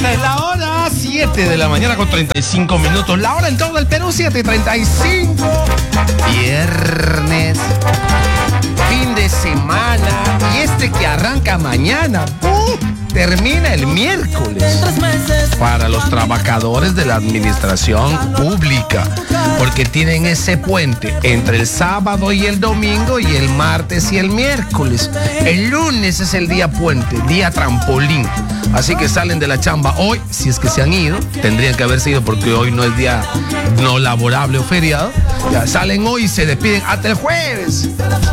Esta es la hora 7 de la mañana con 35 minutos. La hora en todo el Perú, 7:35. Viernes, fin de semana. Y este que arranca mañana, termina el miércoles. Para los trabajadores de la administración pública, porque tienen ese puente entre el sábado y el domingo y el martes y el miércoles. El lunes es el día puente, día trampolín. Así que salen de la chamba hoy, si es que se han ido, tendrían que haberse ido porque hoy no es día no laborable o feriado. Ya salen hoy y se despiden hasta el jueves.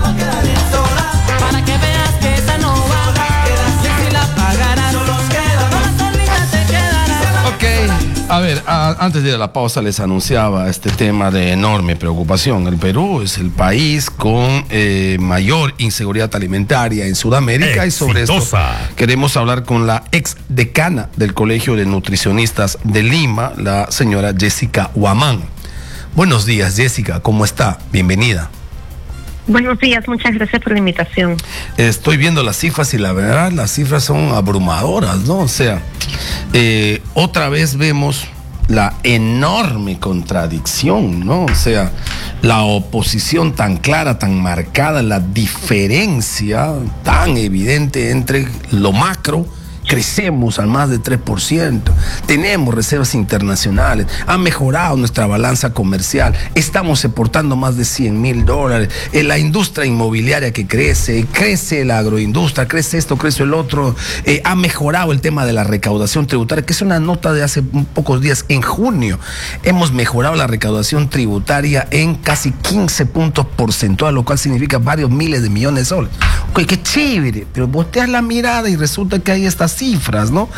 Para que veas que esa no va, si la pagarás, solita te quedarás. Ok, a ver, antes de ir a la pausa les anunciaba este tema de enorme preocupación. El Perú es el país con mayor inseguridad alimentaria en Sudamérica. Y sobre esto queremos hablar con la ex decana del Colegio de Nutricionistas de Lima, la señora Jessica Huamán. Buenos días, Jessica, ¿cómo está? Bienvenida. Buenos días, muchas gracias por la invitación. Estoy viendo las cifras y la verdad las cifras son abrumadoras, ¿no? O sea, otra vez vemos la enorme contradicción, ¿no? O sea, la oposición tan clara, tan marcada, la diferencia tan evidente entre lo macro. Crecemos al más de 3%, tenemos reservas internacionales, ha mejorado nuestra balanza comercial, estamos exportando más de $100,000, la industria inmobiliaria que crece la agroindustria, crece esto, crece el otro, ha mejorado el tema de la recaudación tributaria, que es una nota de hace pocos días, en junio, hemos mejorado la recaudación tributaria en casi 15 puntos porcentuales, lo cual significa varios miles de millones de soles. Ok, qué chévere, pero volteas la mirada y resulta que hay estas cifras, ¿no?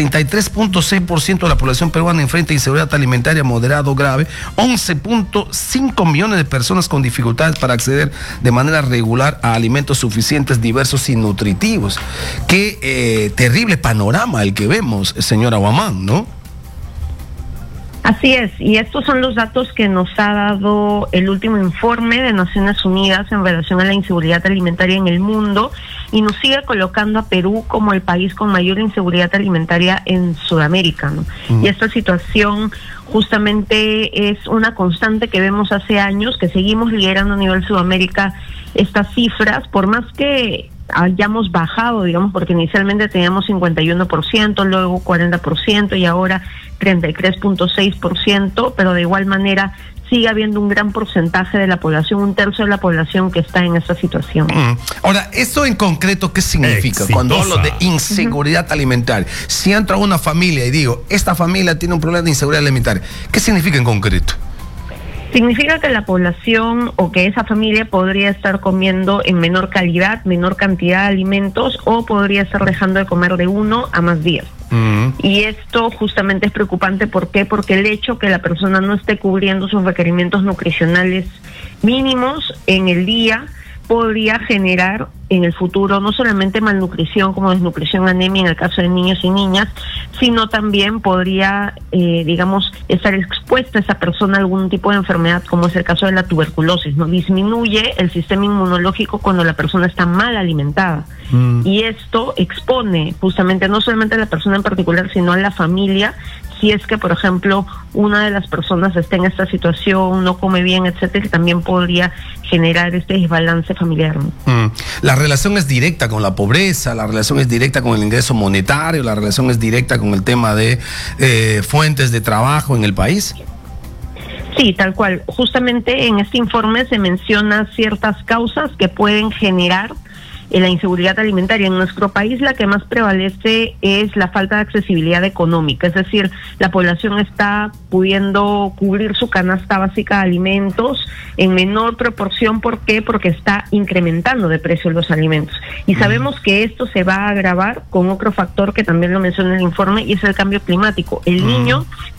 33.6% de la población peruana enfrenta inseguridad alimentaria moderada o grave, 11.5 millones de personas con dificultades para acceder de manera regular a alimentos suficientes, diversos y nutritivos. Qué terrible panorama el que vemos, señora Huamán, ¿no? Así es, y estos son los datos que nos ha dado el último informe de Naciones Unidas en relación a la inseguridad alimentaria en el mundo, y nos sigue colocando a Perú como el país con mayor inseguridad alimentaria en Sudamérica, ¿no? Y esta situación justamente es una constante que vemos hace años, que seguimos liderando a nivel Sudamérica estas cifras, por más que hayamos bajado, digamos, porque inicialmente teníamos 51%, luego 40% y ahora 33.6%, pero de igual manera sigue habiendo un gran porcentaje de la población, un tercio de la población que está en esta situación. Ahora, ¿esto en concreto qué significa? Cuando hablo de inseguridad alimentaria, si entro a una familia y digo, esta familia tiene un problema de inseguridad alimentaria, ¿qué significa en concreto? Significa que la población o que esa familia podría estar comiendo en menor calidad, menor cantidad de alimentos, o podría estar dejando de comer de 1 a más días. Y esto justamente es preocupante. ¿Por qué? Porque el hecho que la persona no esté cubriendo sus requerimientos nutricionales mínimos en el día podría generar en el futuro no solamente malnutrición como desnutrición, anemia en el caso de niños y niñas, sino también podría, estar expuesta esa persona a algún tipo de enfermedad, como es el caso de la tuberculosis, ¿no? Disminuye el sistema inmunológico cuando la persona está mal alimentada. Y esto expone justamente no solamente a la persona en particular, sino a la familia, si es que, por ejemplo, una de las personas está en esta situación, no come bien, etcétera, que también podría generar este desbalance familiar, ¿no? La relación es directa con la pobreza, la relación es directa con el ingreso monetario, la relación es directa con el tema de fuentes de trabajo en el país. Sí, tal cual. Justamente en este informe se menciona ciertas causas que pueden generar la inseguridad alimentaria. En nuestro país la que más prevalece es la falta de accesibilidad económica, es decir, la población está pudiendo cubrir su canasta básica de alimentos en menor proporción. ¿Por qué? Porque está incrementando de precio los alimentos. Y sabemos que esto se va a agravar con otro factor que también lo menciona el informe, y es el cambio climático. El niño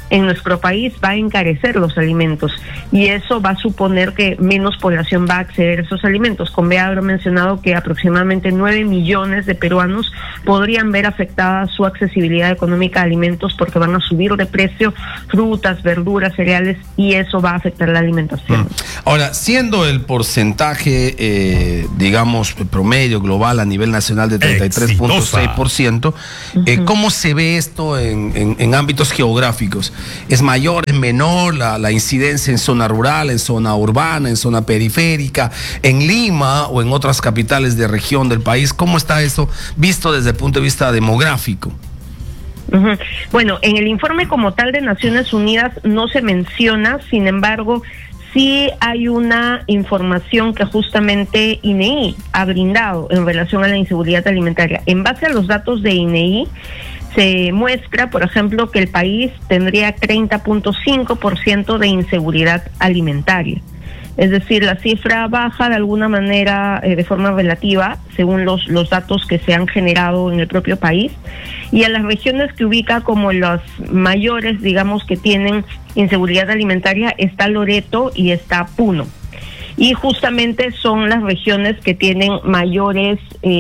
en nuestro país va a encarecer los alimentos y eso va a suponer que menos población va a acceder a esos alimentos. Convea habrá mencionado que aproximadamente 9 millones de peruanos podrían ver afectada su accesibilidad económica a alimentos porque van a subir de precio frutas, verduras, cereales y eso va a afectar la alimentación. Ahora, siendo el porcentaje, digamos, promedio global a nivel nacional de 33.6%, ¿cómo se ve esto en ámbitos geográficos? ¿Es mayor, es menor la incidencia en zona rural, en zona urbana, en zona periférica, en Lima o en otras capitales de región del país? ¿Cómo está eso visto desde el punto de vista demográfico? Bueno, en el informe como tal de Naciones Unidas no se menciona, sin embargo, sí hay una información que justamente INEI ha brindado en relación a la inseguridad alimentaria. En base a los datos de INEI, se muestra, por ejemplo, que el país tendría 30.5% de inseguridad alimentaria. Es decir, la cifra baja de alguna manera de forma relativa según los datos que se han generado en el propio país, y a las regiones que ubica como las mayores, digamos, que tienen inseguridad alimentaria está Loreto y está Puno. Y justamente son las regiones que tienen mayores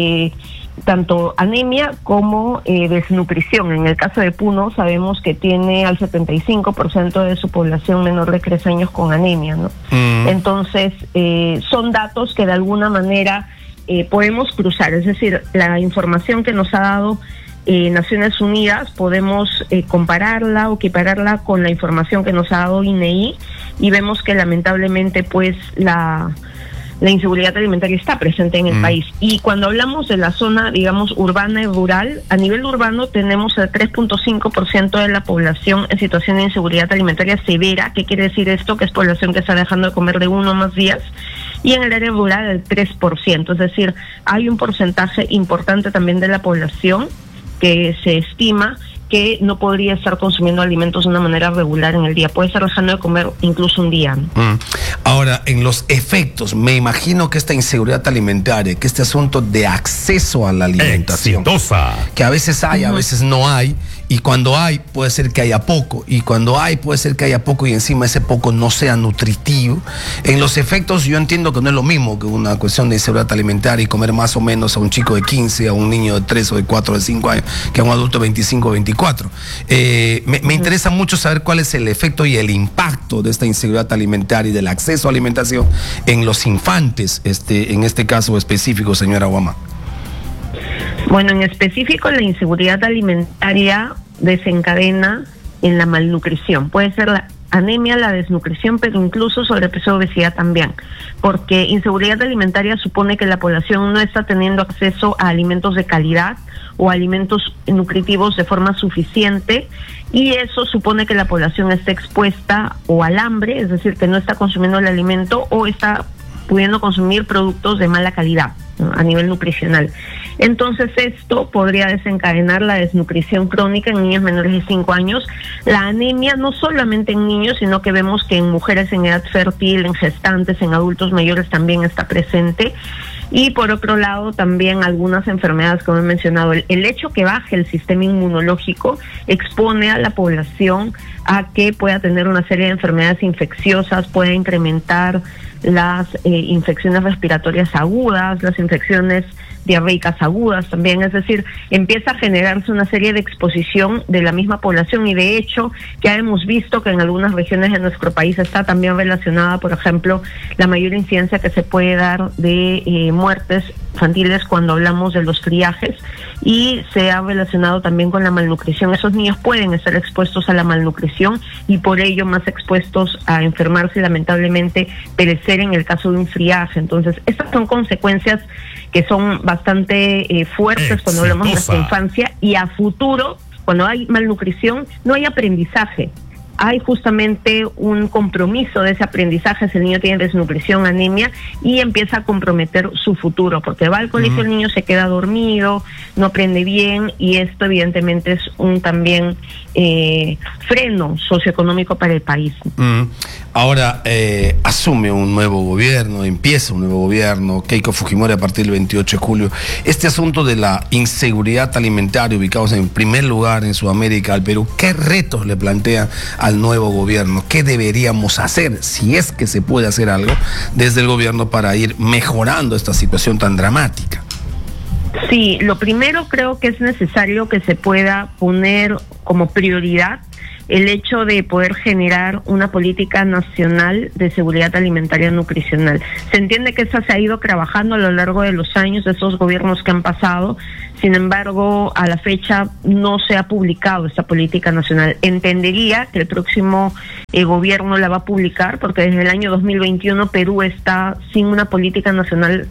tanto anemia como desnutrición. En el caso de Puno sabemos que tiene al 75% de su población menor de 3 años con anemia, ¿no? Entonces, son datos que de alguna manera podemos cruzar, es decir, la información que nos ha dado Naciones Unidas podemos compararla o equipararla con la información que nos ha dado INEI y vemos que lamentablemente pues la inseguridad alimentaria está presente en el país. Y cuando hablamos de la zona, digamos, urbana y rural, a nivel urbano tenemos el 3.5% de la población en situación de inseguridad alimentaria severa. ¿Qué quiere decir esto? Que es población que está dejando de comer de 1 o más días. Y en el área rural el 3%. Es decir, hay un porcentaje importante también de la población que se estima que no podría estar consumiendo alimentos de una manera regular en el día. Puede estar dejando de comer incluso un día, ¿no? Ahora, en los efectos, me imagino que esta inseguridad alimentaria, que este asunto de acceso a la alimentación, que a veces hay, a veces no hay, y cuando hay, puede ser que haya poco, y cuando hay, puede ser que haya poco y encima ese poco no sea nutritivo. En los efectos, yo entiendo que no es lo mismo que una cuestión de inseguridad alimentaria y comer más o menos a un chico de 15, a un niño de 3 o de 4 o de 5 años, que a un adulto de 25 o 24. Me interesa mucho saber cuál es el efecto y el impacto de esta inseguridad alimentaria y del acceso a alimentación en los infantes, en este caso específico, señora Guamá. Bueno, en específico la inseguridad alimentaria desencadena en la malnutrición. Puede ser la anemia, la desnutrición, pero incluso sobrepeso, obesidad también, porque inseguridad alimentaria supone que la población no está teniendo acceso a alimentos de calidad o alimentos nutritivos de forma suficiente, y eso supone que la población está expuesta o al hambre, es decir, que no está consumiendo el alimento o está pudiendo consumir productos de mala calidad, ¿no?, a nivel nutricional. Entonces esto podría desencadenar la desnutrición crónica en niños menores de 5 años, la anemia no solamente en niños, sino que vemos que en mujeres en edad fértil, en gestantes, en adultos mayores también está presente. Y por otro lado también algunas enfermedades, como he mencionado, el hecho que baje el sistema inmunológico expone a la población a que pueda tener una serie de enfermedades infecciosas, pueda incrementar las infecciones respiratorias agudas, las infecciones diarreicas agudas también, es decir, empieza a generarse una serie de exposición de la misma población, y de hecho ya hemos visto que en algunas regiones de nuestro país está también relacionada, por ejemplo, la mayor incidencia que se puede dar de muertes infantiles cuando hablamos de los friajes, y se ha relacionado también con la malnutrición. Esos niños pueden estar expuestos a la malnutrición y por ello más expuestos a enfermarse y lamentablemente perecer en el caso de un friaje. Entonces, estas son consecuencias que son bastante fuertes cuando hablamos de nuestra infancia, y a futuro, cuando hay malnutrición, no hay aprendizaje. hay justamente un compromiso de ese aprendizaje, si el niño tiene desnutrición, anemia, y empieza a comprometer su futuro, porque va al colegio, el niño se queda dormido, no aprende bien, y esto evidentemente es un también freno socioeconómico para el país. Ahora asume un nuevo gobierno, empieza un nuevo gobierno, Keiko Fujimori a partir del 28 de julio. Este asunto de la inseguridad alimentaria, ubicados en primer lugar en Sudamérica, al Perú, ¿qué retos le plantea al nuevo gobierno? ¿Qué deberíamos hacer, si es que se puede hacer algo desde el gobierno para ir mejorando esta situación tan dramática? Sí, lo primero creo que es necesario que se pueda poner como prioridad el hecho de poder generar una política nacional de seguridad alimentaria nutricional. Se entiende que esa se ha ido trabajando a lo largo de los años de esos gobiernos que han pasado, sin embargo, a la fecha no se ha publicado esta política nacional. Entendería que el próximo gobierno la va a publicar, porque desde el año 2021 Perú está sin una política nacional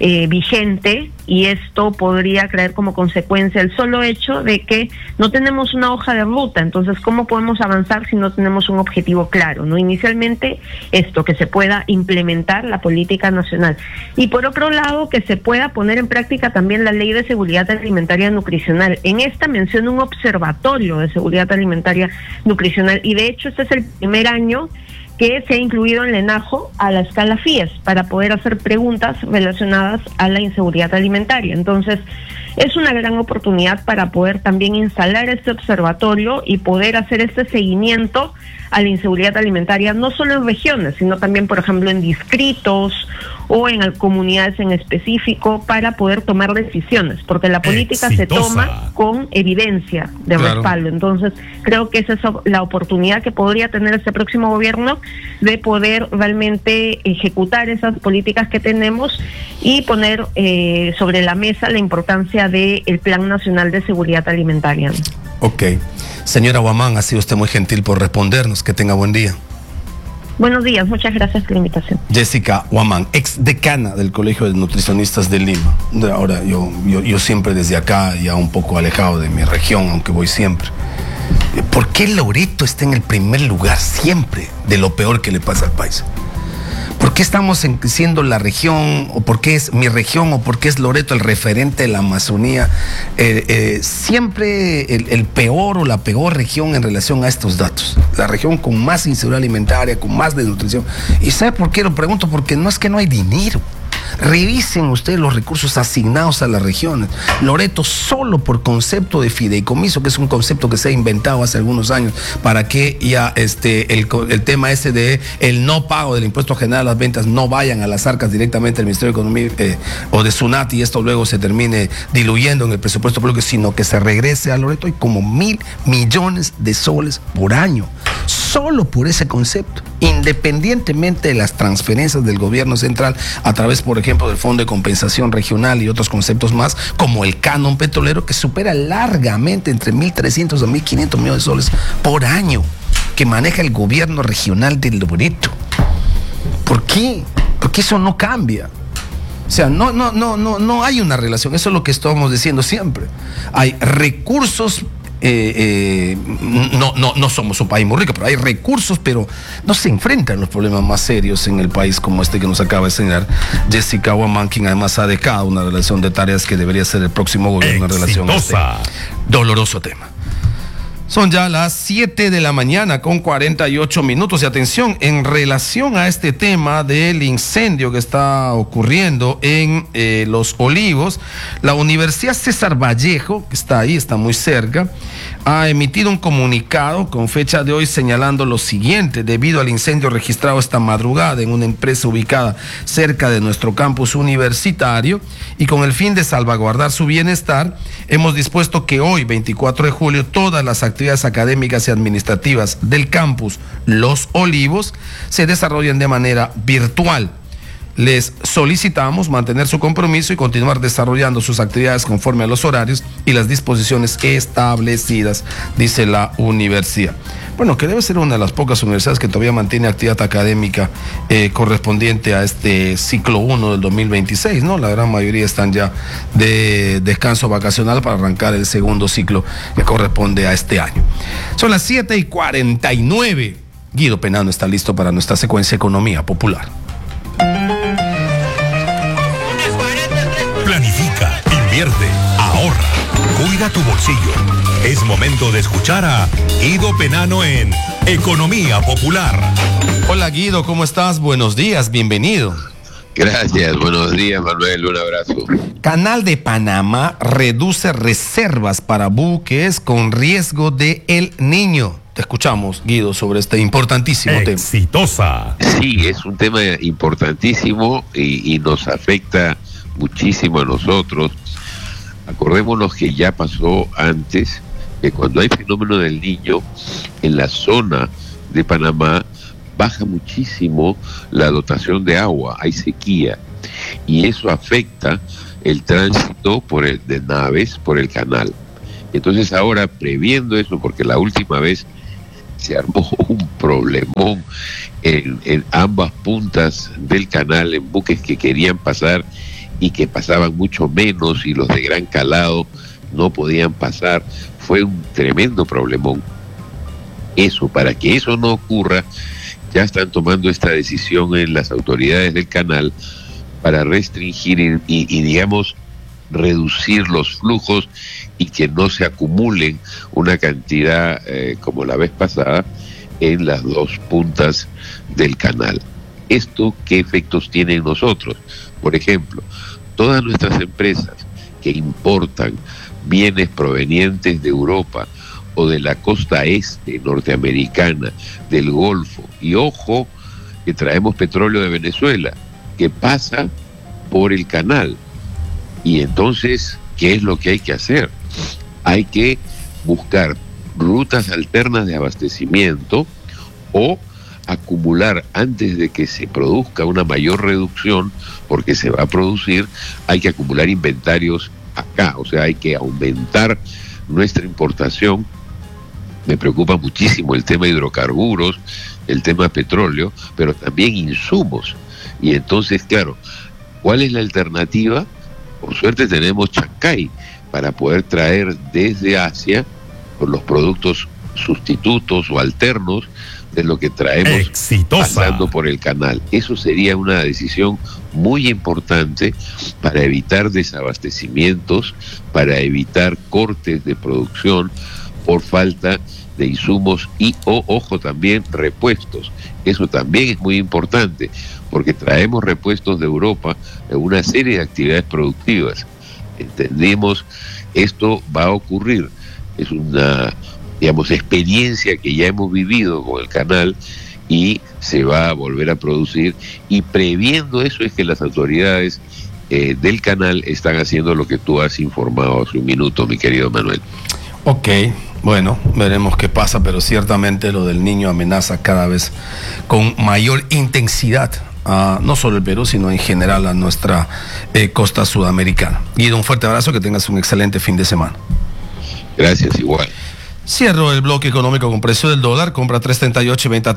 vigente, y esto podría traer como consecuencia el solo hecho de que no tenemos una hoja de ruta. Entonces, ¿cómo podemos avanzar si no tenemos un objetivo claro, ¿no? Inicialmente, esto, que se pueda implementar la política nacional. Y por otro lado, que se pueda poner en práctica también la Ley de Seguridad Alimentaria Nutricional. En esta menciona un observatorio de seguridad alimentaria nutricional, y de hecho este es el primer año que se ha incluido en la ENAJO a la escala FIES para poder hacer preguntas relacionadas a la inseguridad alimentaria. Entonces, es una gran oportunidad para poder también instalar este observatorio y poder hacer este seguimiento a la inseguridad alimentaria, no solo en regiones, sino también, por ejemplo, en distritos o en comunidades en específico, para poder tomar decisiones, porque la política se toma con evidencia de respaldo. Entonces, creo que esa es la oportunidad que podría tener este próximo gobierno de poder realmente ejecutar esas políticas que tenemos y poner sobre la mesa la importancia del Plan Nacional de Seguridad Alimentaria. Ok. Señora Huamán, ha sido usted muy gentil por respondernos. Que tenga buen día. Buenos días, muchas gracias por la invitación. Jessica Huamán, ex decana del Colegio de Nutricionistas de Lima. Ahora, yo siempre desde acá, ya un poco alejado de mi región, aunque voy siempre. ¿Por qué Loreto está en el primer lugar siempre de lo peor que le pasa al país? ¿Por qué estamos siendo la región, o por qué es mi región, o por qué es Loreto el referente de la Amazonía? Siempre el peor o la peor región en relación a estos datos. La región con más inseguridad alimentaria, con más desnutrición. ¿Y sabe por qué lo pregunto? Porque no es que no hay dinero. Revisen ustedes los recursos asignados a las regiones. Loreto, solo por concepto de fideicomiso, que es un concepto que se ha inventado hace algunos años para que ya el tema ese de el no pago del impuesto general a las ventas no vayan a las arcas directamente del Ministerio de Economía o de SUNAT, y esto luego se termine diluyendo en el presupuesto público, sino que se regrese a Loreto, y como 1.000 millones de soles por año, solo por ese concepto, independientemente de las transferencias del gobierno central a través, por ejemplo, del Fondo de Compensación Regional y otros conceptos más, como el canon petrolero, que supera largamente entre 1.300 a 1.500 millones de soles por año, que maneja el gobierno regional de Loreto. ¿Por qué? Porque eso no cambia. O sea, no hay una relación. Eso es lo que estamos diciendo siempre. Hay recursos. No somos un país muy rico, pero hay recursos, pero no se enfrentan los problemas más serios en el país, como este que nos acaba de enseñar Jessica Huamán, quien además ha dejado una relación de tareas que debería ser el próximo gobierno en relación a este doloroso tema. Son ya las 7 de la mañana con 48 minutos. Y atención, en relación a este tema del incendio que está ocurriendo en Los Olivos, la Universidad César Vallejo, que está ahí, está muy cerca, ha emitido un comunicado con fecha de hoy señalando lo siguiente: debido al incendio registrado esta madrugada en una empresa ubicada cerca de nuestro campus universitario y con el fin de salvaguardar su bienestar, hemos dispuesto que hoy, 24 de julio, todas las actividades académicas y administrativas del campus Los Olivos se desarrollen de manera virtual. les solicitamos mantener su compromiso y continuar desarrollando sus actividades conforme a los horarios y las disposiciones establecidas, dice la universidad. Bueno, que debe ser una de las pocas universidades que todavía mantiene actividad académica correspondiente a este ciclo 1 del 2026, ¿no? La gran mayoría están ya de descanso vacacional para arrancar el segundo ciclo que corresponde a este año. Son las 7:49. Guido Penano está listo para nuestra secuencia Economía Popular. Planifica, invierte, ahorra, cuida tu bolsillo. Es momento de escuchar a Guido Penano en Economía Popular. Hola Guido, ¿cómo estás? Buenos días, bienvenido. Gracias, buenos días Manuel, un abrazo. Canal de Panamá reduce reservas para buques con riesgo de El Niño. Te escuchamos, Guido, sobre este importantísimo tema. Exitosa. Sí, es un tema importantísimo y nos afecta muchísimo a nosotros. Acordémonos que ya pasó antes, que cuando hay fenómeno del Niño, en la zona de Panamá baja muchísimo la dotación de agua, hay sequía, y eso afecta el tránsito de naves por el canal. Entonces ahora, previendo eso, porque la última vez se armó un problemón en ambas puntas del canal, en buques que querían pasar y que pasaban mucho menos, y los de gran calado no podían pasar. Fue un tremendo problemón. Eso, para que eso no ocurra, ya están tomando esta decisión en las autoridades del canal para restringir y digamos, reducir los flujos y que no se acumulen una cantidad como la vez pasada en las dos puntas del canal. ¿Esto qué efectos tiene en nosotros? Por ejemplo, todas nuestras empresas que importan bienes provenientes de Europa o de la costa este norteamericana, del Golfo, y ojo que traemos petróleo de Venezuela, que pasa por el canal. Y entonces, ¿qué es lo que hay que hacer? Hay que buscar rutas alternas de abastecimiento o acumular antes de que se produzca una mayor reducción, porque se va a producir, hay que acumular inventarios acá, o sea, hay que aumentar nuestra importación. Me preocupa muchísimo el tema hidrocarburos, el tema petróleo, pero también insumos. Y entonces, claro, ¿cuál es la alternativa? Por suerte tenemos Chancay para poder traer desde Asia por los productos sustitutos o alternos de lo que traemos Exitosa. pasando por el canal. Eso sería una decisión muy importante para evitar desabastecimientos, para evitar cortes de producción por falta de insumos y, ojo, también repuestos. Eso también es muy importante, porque traemos repuestos de Europa en una serie de actividades productivas. Entendemos, esto va a ocurrir. Es una, digamos, experiencia que ya hemos vivido con el canal y se va a volver a producir. Y previendo eso es que las autoridades del canal están haciendo lo que tú has informado hace un minuto, mi querido Manuel. Ok, bueno, veremos qué pasa, pero ciertamente lo del Niño amenaza cada vez con mayor intensidad a no solo el Perú, sino en general a nuestra costa sudamericana. Guido, un fuerte abrazo, que tengas un excelente fin de semana. Gracias, igual. Cierro el bloque económico con precio del dólar, compra 3.38 y venta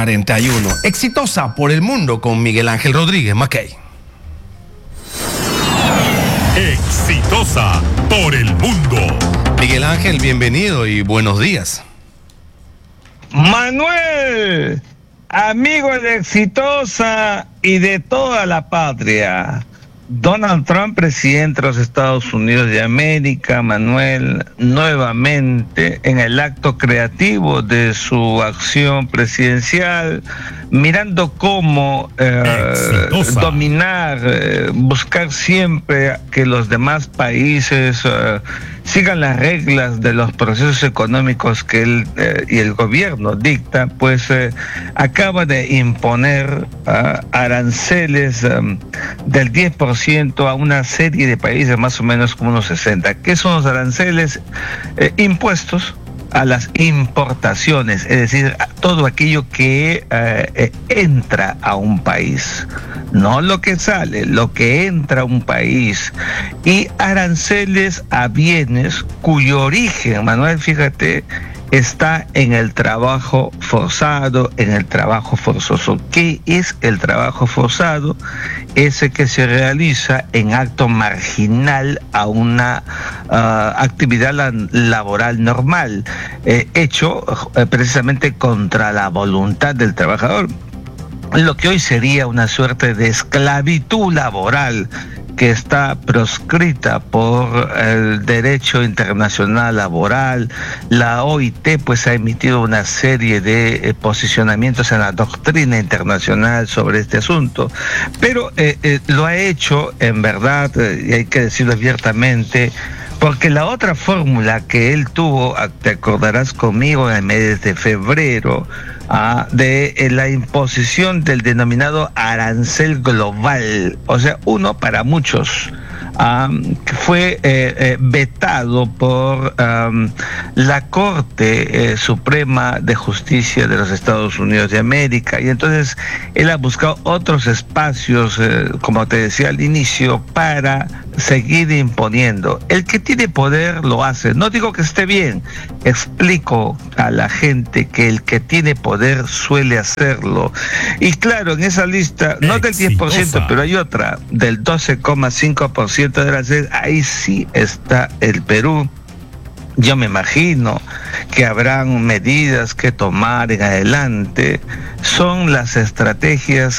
3.41. Exitosa por el mundo con Miguel Ángel Rodríguez Mackay. Exitosa por el mundo. Miguel Ángel, bienvenido y buenos días. Manuel, amigo de Exitosa y de toda la patria. Donald Trump, presidente de los Estados Unidos de América, Manuel, nuevamente en el acto creativo de su acción presidencial, mirando cómo dominar, buscar siempre que los demás países sigan las reglas de los procesos económicos que él y el gobierno dicta, pues acaba de imponer aranceles del 10% a una serie de países, más o menos como unos 60. ¿Qué son los aranceles? Impuestos a las importaciones, es decir, a todo aquello que entra a un país. no lo que sale, lo que entra a un país, y aranceles a bienes cuyo origen, Manuel, fíjate, está en el trabajo forzado, en el trabajo forzoso. ¿Qué es el trabajo forzado? Ese que se realiza en acto marginal a una actividad laboral normal, hecho precisamente contra la voluntad del trabajador. Lo que hoy sería una suerte de esclavitud laboral que está proscrita por el derecho internacional laboral. La OIT pues ha emitido una serie de posicionamientos en la doctrina internacional sobre este asunto, pero lo ha hecho en verdad, y hay que decirlo abiertamente, porque la otra fórmula que él tuvo, te acordarás conmigo, en el mes de febrero, de la imposición del denominado arancel global, o sea, uno para muchos, fue vetado por la Corte Suprema de Justicia de los Estados Unidos de América, y entonces él ha buscado otros espacios, como te decía al inicio, para seguir imponiendo. El que tiene poder lo hace. No digo que esté bien, explico a la gente que el que tiene poder suele hacerlo. Y claro, en esa lista, no del 10%, pero hay otra, del 12,5% de arancel, ahí sí está el Perú. Yo me imagino que habrán medidas que tomar en adelante. Son las estrategias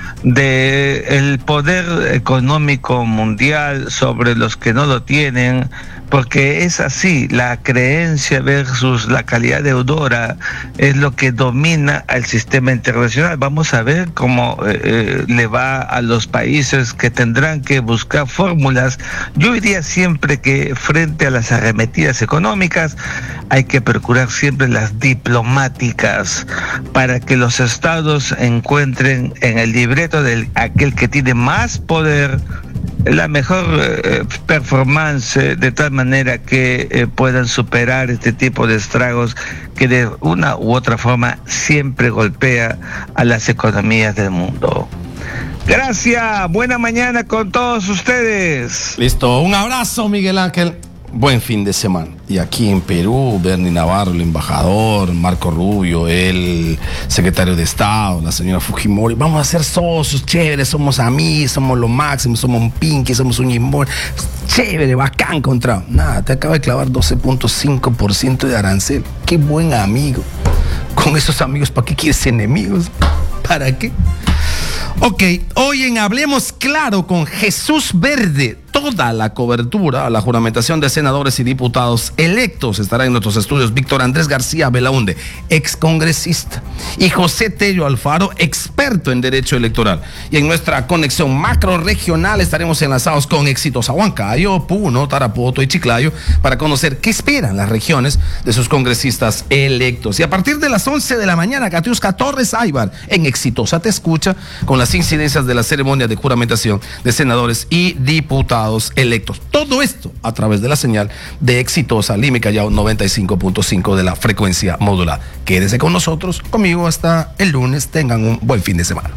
del poder económico mundial sobre los que no lo tienen, porque es así, la creencia versus la calidad deudora es lo que domina al sistema internacional. Vamos a ver cómo le va a los países que tendrán que buscar fórmulas. Yo diría siempre que frente a las arremetidas económicas hay que procurar siempre las diplomáticas, para que los estados encuentren en el libreto de aquel que tiene más poder la mejor performance, de tal manera que puedan superar este tipo de estragos que de una u otra forma siempre golpea a las economías del mundo. Gracias, buena mañana con todos ustedes. Listo, un abrazo, Miguel Ángel. Buen fin de semana. Y aquí en Perú, Bernie Navarro, el embajador, Marco Rubio, el secretario de Estado, la señora Fujimori, vamos a ser socios, chéveres, somos amigos, somos lo máximo, somos un Pinky, somos un Jimbor, chévere, bacán, contra. Nada, te acaba de clavar 12,5% de arancel. Qué buen amigo. Con esos amigos, ¿para qué quieres enemigos? ¿Para qué? Ok, hoy en Hablemos Claro con Jesús Verde, toda la cobertura a la juramentación de senadores y diputados electos. Estará en nuestros estudios Víctor Andrés García Belaunde, excongresista, y José Tello Alfaro, experto en derecho electoral. Y en nuestra conexión macro regional estaremos enlazados con Exitosa Huancayo, Puno, Tarapoto y Chiclayo para conocer qué esperan las regiones de sus congresistas electos. Y a partir de las 11 de la mañana, Katiuska Torres Aybar en Exitosa te escucha con las incidencias de la ceremonia de juramentación de senadores y diputados electos. Todo esto a través de la señal de Exitosa Lime Callao 95.5 de la frecuencia modulada. Quédese con nosotros, conmigo hasta el lunes. Tengan un buen fin de semana.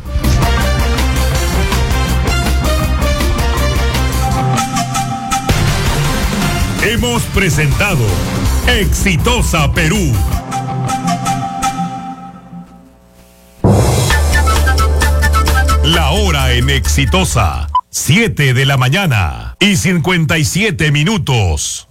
Hemos presentado Exitosa Perú. La hora en Exitosa, 7 de la mañana y 57 minutos.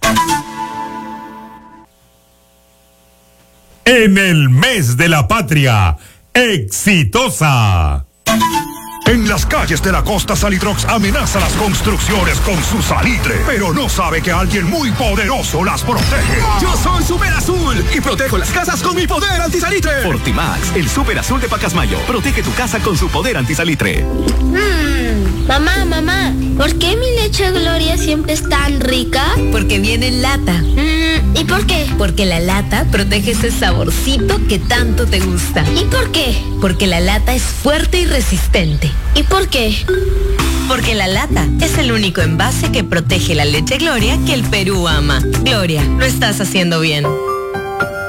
En el mes de la patria, Exitosa. En las calles de la costa, Salitrox amenaza las construcciones con su salitre, pero no sabe que alguien muy poderoso las protege. Yo soy Super Azul y protejo las casas con mi poder antisalitre. Fortimax, el Super Azul de Pacasmayo. Protege tu casa con su poder antisalitre. Mamá, ¿por qué mi leche Gloria siempre es tan rica? Porque viene en lata. ¿Y por qué? Porque la lata protege ese saborcito que tanto te gusta. ¿Y por qué? Porque la lata es fuerte y resistente. ¿Y por qué? Porque la lata es el único envase que protege la leche Gloria que el Perú ama. Gloria, lo estás haciendo bien.